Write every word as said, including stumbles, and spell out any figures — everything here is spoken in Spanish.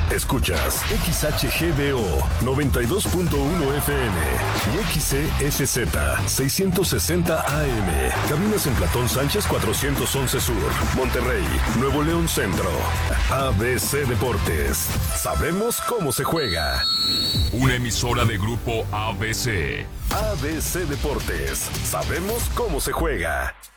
Escuchas X H G D O noventa y dos punto uno F M y X C S Z seiscientos sesenta A M. Cabinas en Platón Sánchez cuatrocientos once Sur, Monterrey, Nuevo León Centro. A B C Deportes. Sabemos cómo se juega. Una emisora de Grupo A B C. A B C Deportes. Sabemos cómo se juega.